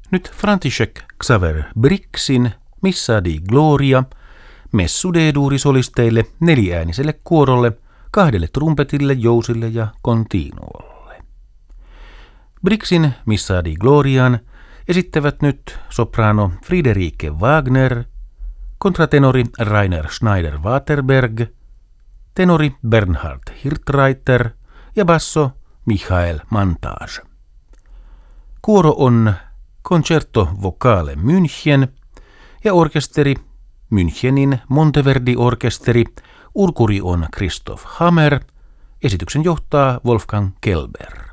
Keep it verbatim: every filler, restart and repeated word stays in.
Nyt František Xaver Brixin Missa di Gloria Messu D-duurisolisteille neliääniselle kuorolle, kahdelle trumpetille, jousille ja continuolle. Brixin Missa di Glorian esittävät nyt soprano Friederike Wagner, kontratenori Rainer Schneider-Waterberg, tenori Bernhard Hirtreiter ja basso Michael Montage. Kuoro on Concerto Vocale München ja orkesteri Münchenin Monteverdi-orkesteri. Urkuri on Christoph Hammer. Esityksen johtaa Wolfgang Kelber.